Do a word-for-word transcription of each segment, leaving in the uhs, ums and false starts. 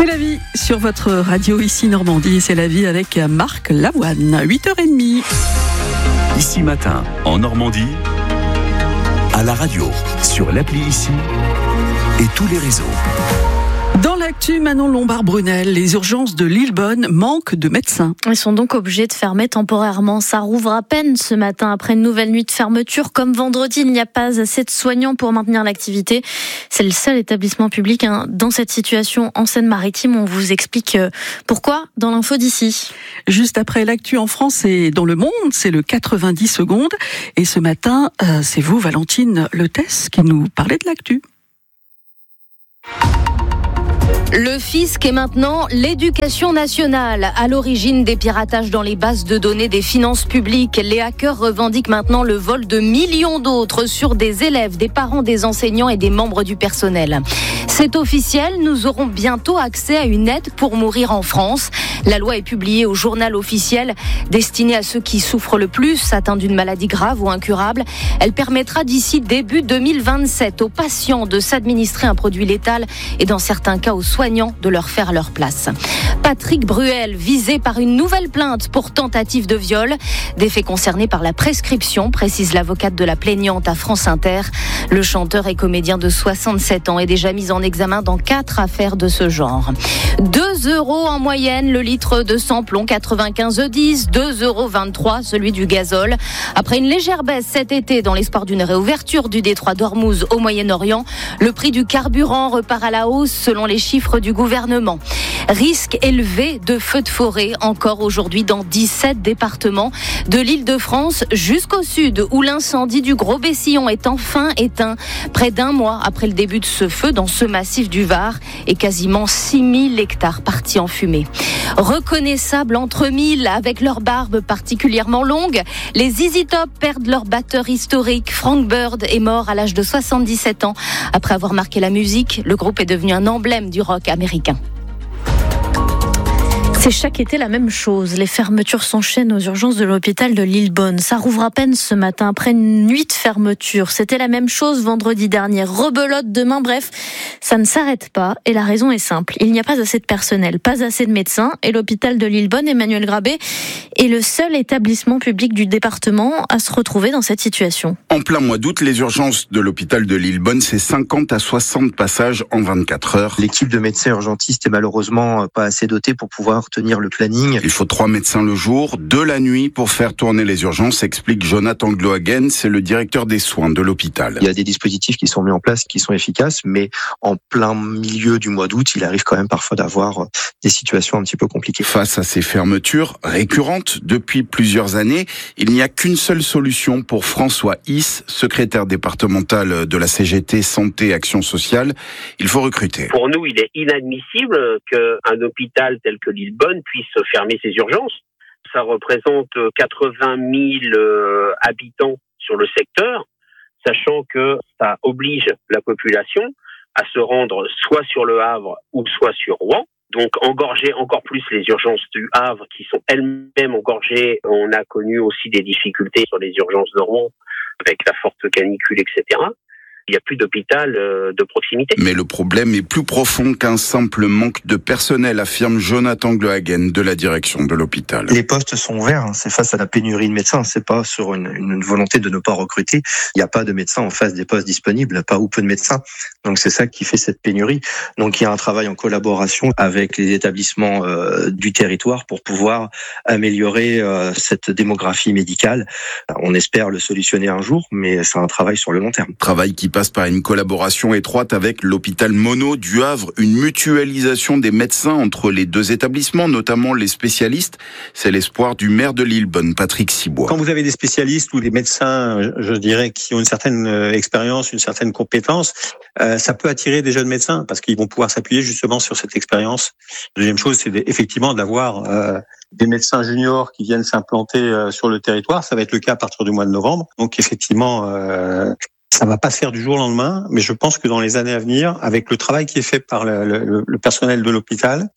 C'est la vie sur votre radio ici Normandie. C'est la vie avec Marc Lavoine, huit heures trente. Ici matin, en Normandie, à la radio, sur l'appli Ici et tous les réseaux. Dans l'actu, Manon Lombard-Brunel, les urgences de Lillebonne manquent de médecins. Ils sont donc obligés de fermer temporairement. Ça rouvre à peine ce matin après une nouvelle nuit de fermeture. Comme vendredi, il n'y a pas assez de soignants pour maintenir l'activité. C'est le seul établissement public hein, dans cette situation en Seine-Maritime. On vous explique pourquoi dans l'info d'ici. Juste après l'actu en France et dans le monde, c'est le quatre-vingt-dix secondes. Et ce matin, euh, c'est vous, Valentine Letès, qui nous parlez de l'actu. Le fisc est maintenant l'éducation nationale. À l'origine des piratages dans les bases de données des finances publiques, les hackers revendiquent maintenant le vol de millions d'autres sur des élèves, des parents, des enseignants et des membres du personnel. C'est officiel, nous aurons bientôt accès à une aide pour mourir en France. La loi est publiée au journal officiel, destinée à ceux qui souffrent le plus, atteints d'une maladie grave ou incurable. Elle permettra d'ici début deux mille vingt-sept aux patients de s'administrer un produit létal et dans certains cas aux soignants de leur faire leur place. Patrick Bruel, visé par une nouvelle plainte pour tentative de viol. Des faits concernés par la prescription, précise l'avocate de la plaignante à France Inter. Le chanteur et comédien de soixante-sept ans est déjà mis en examen dans quatre affaires de ce genre. deux euros en moyenne le litre de samplon quatre-vingt-quinze E dix, deux euros vingt-trois celui du gazole. Après une légère baisse cet été dans l'espoir d'une réouverture du détroit d'Ormuz au Moyen-Orient, le prix du carburant repart à la hausse selon les chiffres du gouvernement. Risque élevé de feux de forêt encore aujourd'hui dans dix-sept départements, de l'Île-de-France jusqu'au sud où l'incendie du Gros Bessillon est enfin éteint. Près d'un mois après le début de ce feu dans ce massif du Var et quasiment six mille hectares partis en fumée. Reconnaissables entre mille avec leur barbe particulièrement longue, les Z Z Top perdent leur batteur historique. Frank Bird est mort à l'âge de soixante-dix-sept ans. Après avoir marqué la musique, le groupe est devenu un emblème du rock américain. C'est chaque été la même chose. Les fermetures s'enchaînent aux urgences de l'hôpital de Lillebonne. Ça rouvre à peine ce matin après une nuit de fermeture. C'était la même chose vendredi dernier. Rebelote demain, bref, ça ne s'arrête pas. Et la raison est simple. Il n'y a pas assez de personnel, pas assez de médecins. Et l'hôpital de Lillebonne, Emmanuel Grabé, est le seul établissement public du département à se retrouver dans cette situation. En plein mois d'août, les urgences de l'hôpital de Lillebonne, c'est cinquante à soixante passages en vingt-quatre heures. L'équipe de médecins urgentistes est malheureusement pas assez dotée pour pouvoir tenir le planning. Il faut trois médecins le jour, deux la nuit pour faire tourner les urgences, explique Jonathan Glohagen, c'est le directeur des soins de l'hôpital. Il y a des dispositifs qui sont mis en place, qui sont efficaces, mais en plein milieu du mois d'août, il arrive quand même parfois d'avoir des situations un petit peu compliquées. Face à ces fermetures récurrentes depuis plusieurs années, il n'y a qu'une seule solution pour François Is, secrétaire départemental de la C G T Santé Action Sociale. Il faut recruter. Pour nous, il est inadmissible qu'un hôpital tel que Lillebonne puisse fermer ses urgences. Ça représente quatre-vingt mille euh, habitants sur le secteur, sachant que ça oblige la population à se rendre soit sur le Havre ou soit sur Rouen. Donc engorger encore plus les urgences du Havre qui sont elles-mêmes engorgées. On a connu aussi des difficultés sur les urgences de Rouen avec la forte canicule, et cetera. Il n'y a plus d'hôpital de proximité. Mais le problème est plus profond qu'un simple manque de personnel, affirme Jonathan Glohagen de la direction de l'hôpital. Les postes sont ouverts, c'est face à la pénurie de médecins, c'est pas sur une, une volonté de ne pas recruter. Il n'y a pas de médecins en face des postes disponibles, pas ou peu de médecins. Donc c'est ça qui fait cette pénurie. Donc il y a un travail en collaboration avec les établissements euh, du territoire pour pouvoir améliorer euh, cette démographie médicale. On espère le solutionner un jour, mais c'est un travail sur le long terme. Travail qui passe par une collaboration étroite avec l'hôpital Monod du Havre, une mutualisation des médecins entre les deux établissements, notamment les spécialistes. C'est l'espoir du maire de Lillebonne, Patrick Sibois. Quand vous avez des spécialistes ou des médecins, je dirais, qui ont une certaine expérience, une certaine compétence, euh, ça peut attirer des jeunes médecins parce qu'ils vont pouvoir s'appuyer justement sur cette expérience. Deuxième chose, c'est effectivement d'avoir euh, des médecins juniors qui viennent s'implanter euh, sur le territoire. Ça va être le cas à partir du mois de novembre. Donc effectivement, euh, ça va pas se faire du jour au lendemain, mais je pense que dans les années à venir, avec le travail qui est fait par le, le, le personnel de l'hôpital,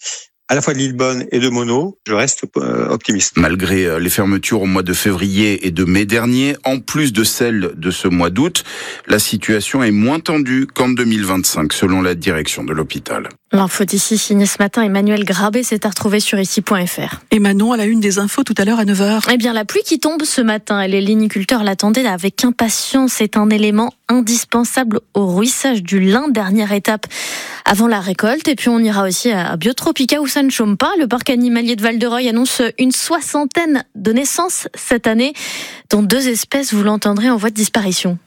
à la fois de Lillebonne et de Mono, je reste euh, optimiste. Malgré les fermetures au mois de février et de mai dernier, en plus de celles de ce mois d'août, la situation est moins tendue qu'en deux mille vingt-cinq, selon la direction de l'hôpital. L'info d'ici signée ce matin, Emmanuel Grabé, c'est à retrouver sur ici point f r. Et Manon, à la une des infos tout à l'heure à neuf heures. Eh bien, la pluie qui tombe ce matin, et les liniculteurs l'attendaient avec impatience. C'est un élément indispensable au ruissage du lin, dernière étape avant la récolte. Et puis on ira aussi à Biotropica où ça ne chôme pas. Le parc animalier de Val-de-Reuil annonce une soixantaine de naissances cette année, dont deux espèces, vous l'entendrez, en voie de disparition.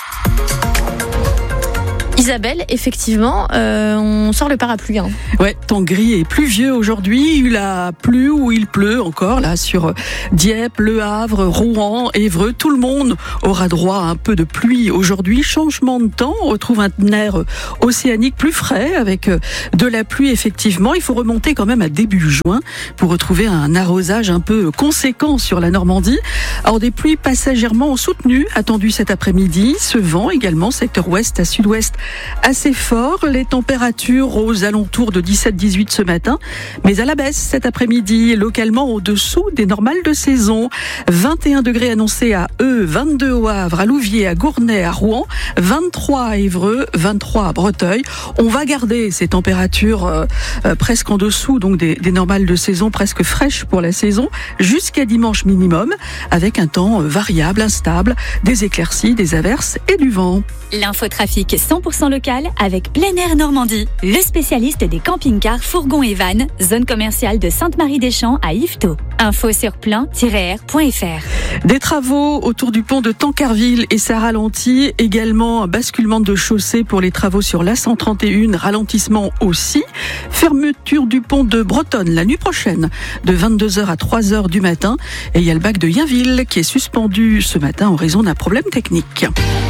Isabelle, effectivement, euh, on sort le parapluie. Hein. Ouais, temps gris et pluvieux aujourd'hui. Il a plu ou il pleut encore là sur Dieppe, Le Havre, Rouen, Évreux. Tout le monde aura droit à un peu de pluie aujourd'hui. Changement de temps, on retrouve un air océanique plus frais avec de la pluie effectivement. Il faut remonter quand même à début juin pour retrouver un arrosage un peu conséquent sur la Normandie. Alors des pluies passagèrement soutenues attendues cet après-midi. Ce vent également, secteur ouest à sud-ouest, assez fort, les températures aux alentours de dix-sept à dix-huit ce matin, mais à la baisse cet après-midi, localement au-dessous des normales de saison. vingt et un degrés annoncés à Eu, vingt-deux au Havre, à Louviers, à Gournay, à Rouen, vingt-trois à Évreux, vingt-trois à Breteuil. On va garder ces températures euh, euh, presque en dessous donc des, des normales de saison, presque fraîches pour la saison, jusqu'à dimanche minimum, avec un temps euh, variable, instable, des éclaircies, des averses et du vent. L'infotrafic cent pour cent local avec Plein Air Normandie, le spécialiste des camping-cars, fourgons et vannes, zone commerciale de Sainte-Marie-des-Champs à Yvetot. Info sur plein tiret r point f r. Des travaux autour du pont de Tancarville et ça ralentit. Également un basculement de chaussée pour les travaux sur l'A cent trente et un, ralentissement aussi. Fermeture du pont de Bretonne la nuit prochaine de vingt-deux heures à trois heures du matin. Et il y a le bac de Yainville qui est suspendu ce matin en raison d'un problème technique.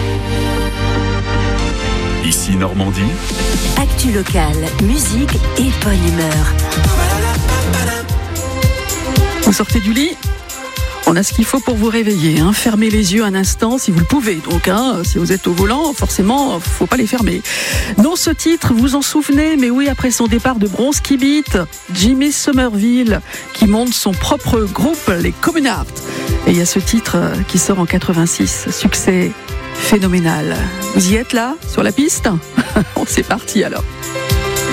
Ici Normandie. Actu locale, musique et bonne humeur. Vous sortez du lit ? On a ce qu'il faut pour vous réveiller. Hein. Fermez les yeux un instant si vous le pouvez. Donc, hein, si vous êtes au volant, forcément, faut pas les fermer. Non, ce titre, vous en souvenez, mais oui, après son départ de Bronski Beat, Jimmy Somerville, qui monte son propre groupe, les Common Art. Et il y a ce titre qui sort en quatre-vingt-six. Succès phénoménal. Vous y êtes là, sur la piste ? C'est parti alors.